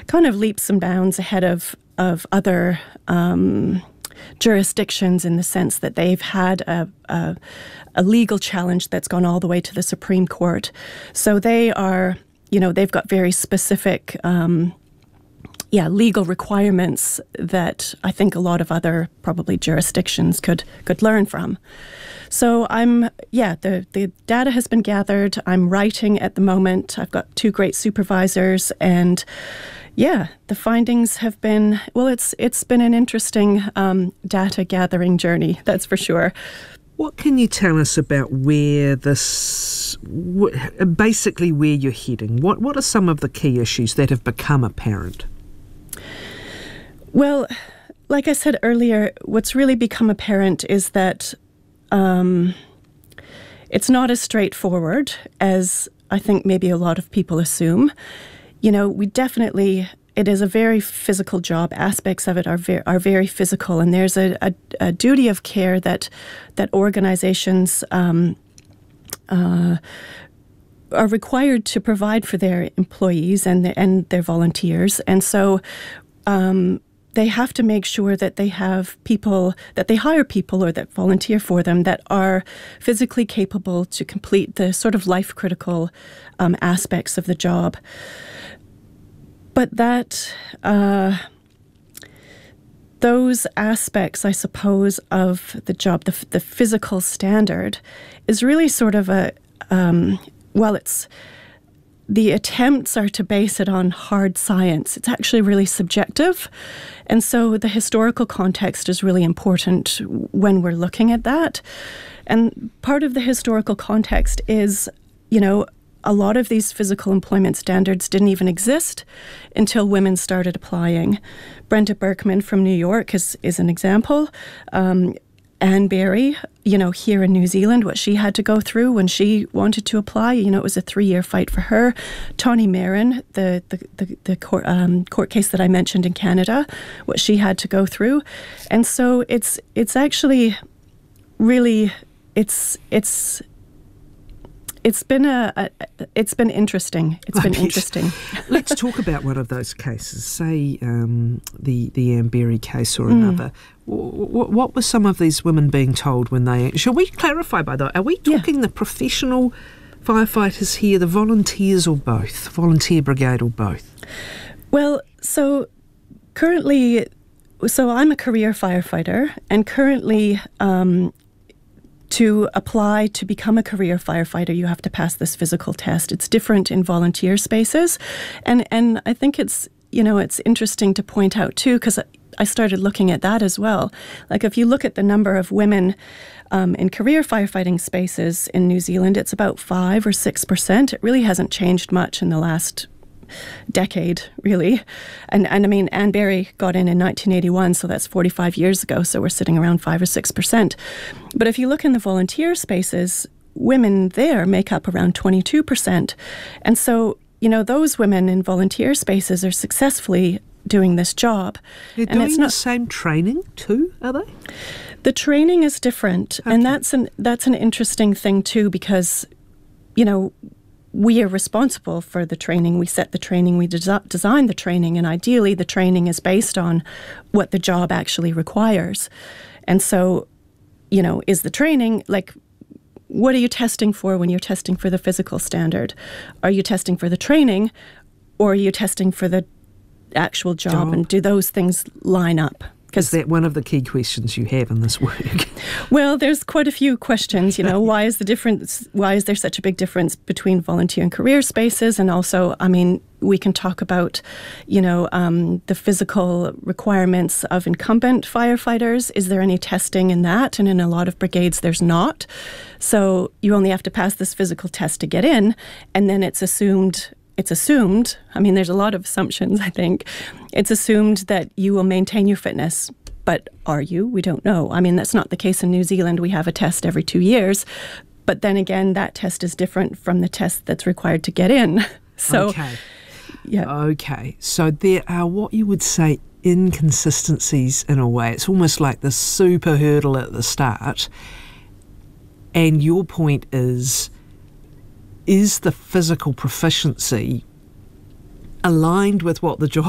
kind of leaps and bounds ahead of other jurisdictions, in the sense that they've had a legal challenge that's gone all the way to the Supreme Court. So they are, they've got very specific legal requirements that I think a lot of other probably jurisdictions could learn from. So the data has been gathered. I'm writing at the moment. I've got 2 great supervisors, and the findings have been, it's been an interesting data gathering journey, that's for sure. What can you tell us about where basically where you're heading? What are some of the key issues that have become apparent? Well, like I said earlier, what's really become apparent is that it's not as straightforward as I think maybe a lot of people assume. It is a very physical job. Aspects of it are very physical, and there's a duty of care that organizations are required to provide for their employees and their volunteers. And so they have to make sure that they have people, that they hire people or that volunteer for them that are physically capable to complete the sort of life-critical aspects of the job. But those aspects, I suppose, of the job, the physical standard, is really sort of the attempts are to base it on hard science. It's actually really subjective. And so the historical context is really important when we're looking at that. And part of the historical context is, a lot of these physical employment standards didn't even exist until women started applying. Brenda Berkman from New York is an example. Anne Berry, here in New Zealand, what she had to go through when she wanted to apply, it was a 3-year fight for her. Tawny Marin, the court case that I mentioned in Canada, what she had to go through. And so it's actually really, it's been interesting. It's been interesting. Let's talk about one of those cases. Say the Anne Berry case or another. What were some of these women being told when they? Shall we clarify, by the way? Are we talking the professional firefighters here, the volunteers, or both? Volunteer brigade or both? Well, so currently, I'm a career firefighter, and currently. To apply to become a career firefighter, you have to pass this physical test. It's different in volunteer spaces. And I think it's interesting to point out too, because I started looking at that as well. Like if you look at the number of women in career firefighting spaces in New Zealand, it's about 5 or 6%. It really hasn't changed much in the last decade, really. And I mean, Anne Berry got in 1981, so that's 45 years ago, so we're sitting around 5 or 6%. But if you look in the volunteer spaces, women there make up around 22%. And so, those women in volunteer spaces are successfully doing this job. They're doing the same training too, are they? The training is different, and that's an interesting thing too, because, we are responsible for the training. We set the training, we design the training, and ideally the training is based on what the job actually requires. And so, is the training, what are you testing for when you're testing for the physical standard? Are you testing for the training, or are you testing for the actual job? And do those things line up? Is that one of the key questions you have in this work? Well, there's quite a few questions. Why is there such a big difference between volunteer and career spaces? And also, we can talk about, the physical requirements of incumbent firefighters. Is there any testing in that? And in a lot of brigades, there's not. So you only have to pass this physical test to get in, and then it's assumed, there's a lot of assumptions, I think. It's assumed that you will maintain your fitness. But are you? We don't know. That's not the case in New Zealand. We have a test every 2 years. But then again, that test is different from the test that's required to get in. So, Okay. So there are what you would say inconsistencies in a way. It's almost like the super hurdle at the start. And your point is the physical proficiency aligned with what the job